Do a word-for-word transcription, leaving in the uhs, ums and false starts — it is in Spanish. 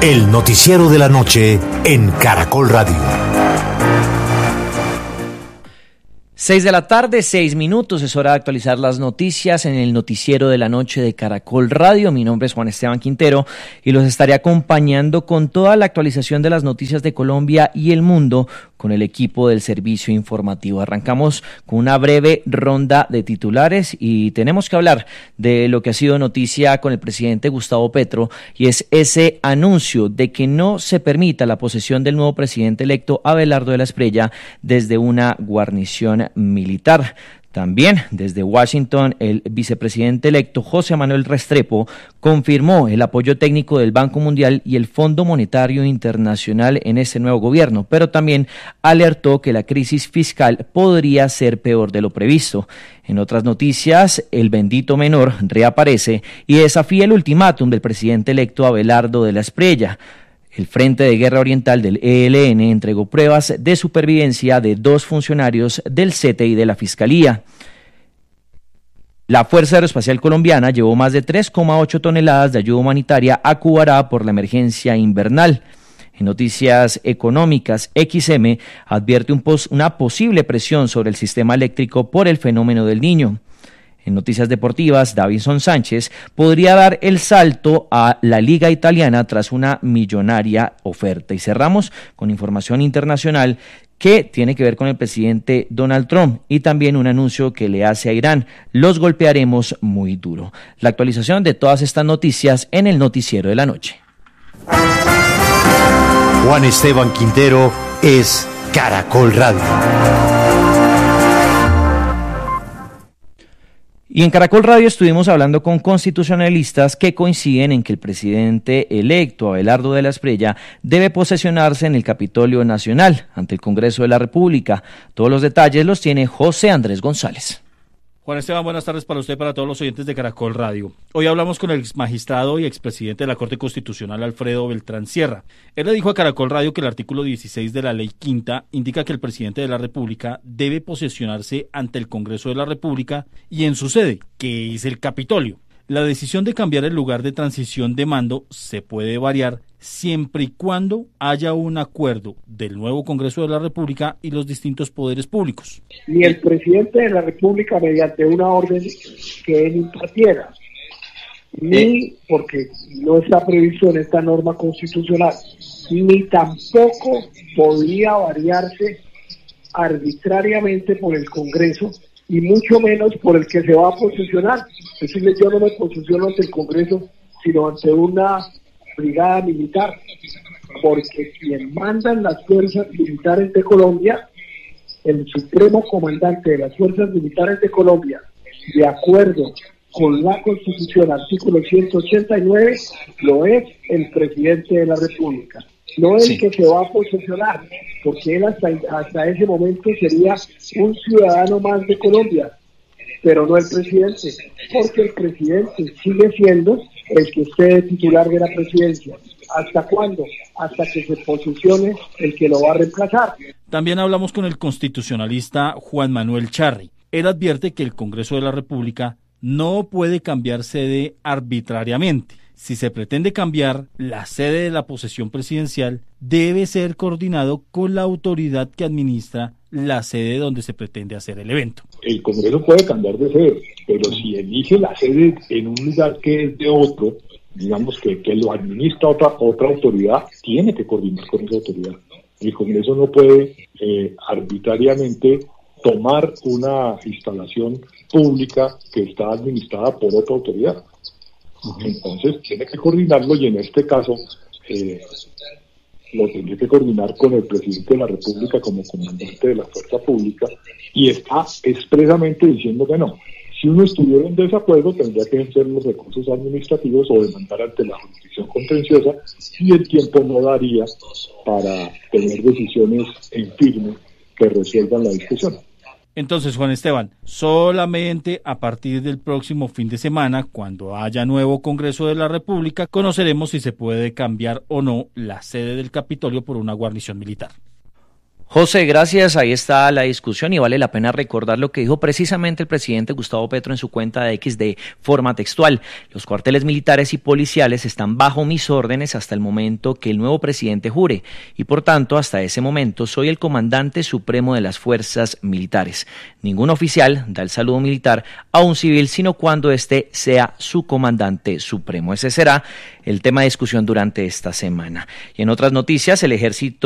El noticiero de la noche en Caracol Radio. Seis de la tarde, seis minutos, es hora de actualizar las noticias en el noticiero de la noche de Caracol Radio. Mi nombre es Juan Esteban Quintero y los estaré acompañando con toda la actualización de las noticias de Colombia y el mundo con el equipo del servicio informativo. Arrancamos con una breve ronda de titulares y tenemos que hablar de lo que ha sido noticia con el presidente Gustavo Petro, y es ese anuncio de que no se permita la posesión del nuevo presidente electo Abelardo de la Espriella desde una guarnición militar. También desde Washington, el vicepresidente electo José Manuel Restrepo confirmó el apoyo técnico del Banco Mundial y el Fondo Monetario Internacional en este nuevo gobierno, pero también alertó que la crisis fiscal podría ser peor de lo previsto. En otras noticias, el bendito menor reaparece y desafía el ultimátum del presidente electo Abelardo de la Espriella. El Frente de Guerra Oriental del E L N entregó pruebas de supervivencia de dos funcionarios del C T I de la Fiscalía. La Fuerza Aeroespacial Colombiana llevó más de tres coma ocho toneladas de ayuda humanitaria a Cubará por la emergencia invernal. En noticias económicas, X M advierte un pos- una posible presión sobre el sistema eléctrico por el fenómeno del Niño. En noticias deportivas, Davinson Sánchez podría dar el salto a la Liga Italiana tras una millonaria oferta. Y cerramos con información internacional que tiene que ver con el presidente Donald Trump y también un anuncio que le hace a Irán: los golpearemos muy duro. La actualización de todas estas noticias en el noticiero de la noche. Juan Esteban Quintero es Caracol Radio. Y en Caracol Radio estuvimos hablando con constitucionalistas que coinciden en que el presidente electo Abelardo de la Espriella debe posesionarse en el Capitolio Nacional ante el Congreso de la República. Todos los detalles los tiene José Andrés González. Juan Esteban, buenas tardes para usted y para todos los oyentes de Caracol Radio. Hoy hablamos con el exmagistrado y expresidente de la Corte Constitucional, Alfredo Beltrán Sierra. Él le dijo a Caracol Radio que el artículo dieciséis de la Ley Quinta indica que el presidente de la República debe posesionarse ante el Congreso de la República y en su sede, que es el Capitolio. La decisión de cambiar el lugar de transición de mando se puede variar siempre y cuando haya un acuerdo del nuevo Congreso de la República y los distintos poderes públicos. Ni el presidente de la República mediante una orden que él impartiera, ni porque no está previsto en esta norma constitucional, ni tampoco podría variarse arbitrariamente por el Congreso y mucho menos por el que se va a posesionar. Es decir, yo no me posesiono ante el Congreso, sino ante una brigada militar, porque quien mandan las fuerzas militares de Colombia, el supremo comandante de las fuerzas militares de Colombia, de acuerdo con la Constitución, artículo ciento ochenta y nueve, lo es el presidente de la República, no el sí. que se va a posesionar, porque él hasta, hasta ese momento sería un ciudadano más de Colombia, pero no el presidente, porque el presidente sigue siendo el que esté de titular de la presidencia. ¿Hasta cuándo? Hasta que se posesione el que lo va a reemplazar. También hablamos con el constitucionalista Juan Manuel Charri. Él advierte que el Congreso de la República no puede cambiar sede arbitrariamente. Si se pretende cambiar la sede de la posesión presidencial, debe ser coordinado con la autoridad que administra la sede donde se pretende hacer el evento. El Congreso puede cambiar de sede, pero si elige la sede en un lugar que es de otro, digamos que, que lo administra otra, otra autoridad, tiene que coordinar con esa autoridad. El Congreso no puede eh, arbitrariamente tomar una instalación pública que está administrada por otra autoridad. Entonces tiene que coordinarlo y en este caso eh, lo tendría que coordinar con el presidente de la República como comandante de la fuerza pública, y está expresamente diciendo que no. Si uno estuviera en desacuerdo, tendría que ejercer los recursos administrativos o demandar ante la jurisdicción contenciosa, y el tiempo no daría para tener decisiones en firme que resuelvan la discusión. Entonces, Juan Esteban, solamente a partir del próximo fin de semana, cuando haya nuevo Congreso de la República, conoceremos si se puede cambiar o no la sede del Capitolio por una guarnición militar. José, gracias. Ahí está la discusión y vale la pena recordar lo que dijo precisamente el presidente Gustavo Petro en su cuenta de X de forma textual. Los cuarteles militares y policiales están bajo mis órdenes hasta el momento que el nuevo presidente jure y por tanto hasta ese momento soy el comandante supremo de las fuerzas militares. Ningún oficial da el saludo militar a un civil sino cuando éste sea su comandante supremo. Ese será el tema de discusión durante esta semana. Y en otras noticias, el ejército